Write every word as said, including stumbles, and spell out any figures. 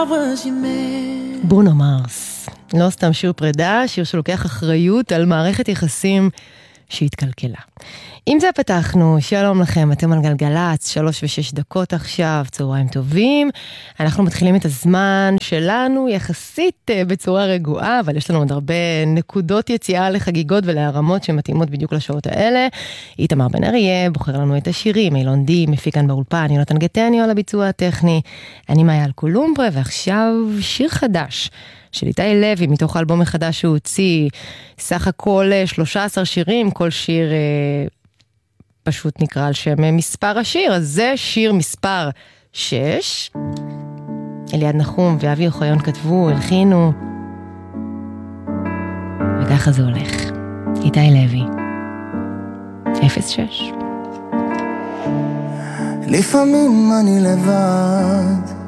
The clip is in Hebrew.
ברונו מרס, לא סתם שיר פרידה, שיר שלוקח אחריות על מערכת יחסים שהתקלקלה. עם זה פתחנו, שלום לכם, אתם על גלגלץ, שלוש ושש דקות עכשיו, צהריים טובים. אנחנו מתחילים את הזמן שלנו יחסית בצורה רגועה, אבל יש לנו עוד הרבה נקודות יציאה לחגיגות ולהרמות שמתאימות בדיוק לשעות האלה. איתמר בן אריה, בוחר לנו את השירים, אילון די, מפיק כאן באולפן, יונתן גטני על הביצוע הטכני, אני מאיה על קולומברה, ועכשיו שיר חדש. של איתי לוי, מתוך האלבום החדש שהוא הוציא, סך הכל שלושה עשר שירים, כל שיר אה, פשוט נקרא על שם מספר השיר, אז זה שיר מספר שש. אליעד נחום ואבי אוחיון כתבו, הלחינו, וככה זה הולך. איתי לוי, אפס שש. לפעמים אני לבד,